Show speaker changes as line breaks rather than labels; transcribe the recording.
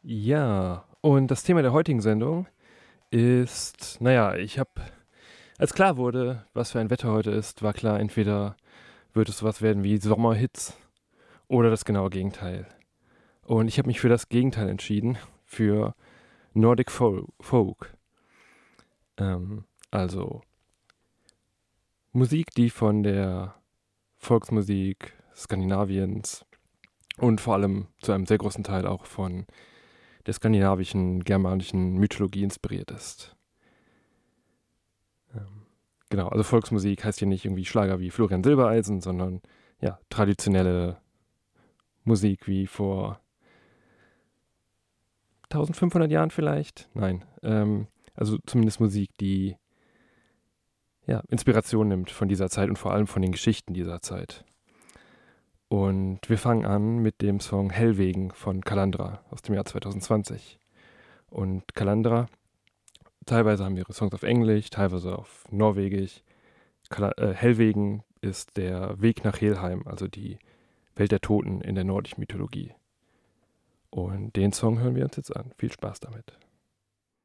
Ja, und das Thema der heutigen Sendung ist, als klar wurde, was für ein Wetter heute ist, war klar, entweder wird es sowas werden wie Sommerhits oder das genaue Gegenteil. Und ich habe mich für das Gegenteil entschieden, für Nordic Folk. Also Musik, die von der Volksmusik Skandinaviens und vor allem zu einem sehr großen Teil auch von der skandinavischen, germanischen Mythologie inspiriert ist. Genau, also Volksmusik heißt hier nicht irgendwie Schlager wie Florian Silbereisen, sondern ja, traditionelle Musik wie vor 1500 Jahren vielleicht. Nein, also zumindest Musik, die ja, Inspiration nimmt von dieser Zeit und vor allem von den Geschichten dieser Zeit. Und wir fangen an mit dem Song Hellwegen von Kalandra aus dem Jahr 2020. Und Kalandra, teilweise haben wir ihre Songs auf Englisch, teilweise auf Norwegisch. Hellwegen ist der Weg nach Helheim, also die Welt der Toten in der nordischen Mythologie. Und den Song hören wir uns jetzt an. Viel Spaß damit.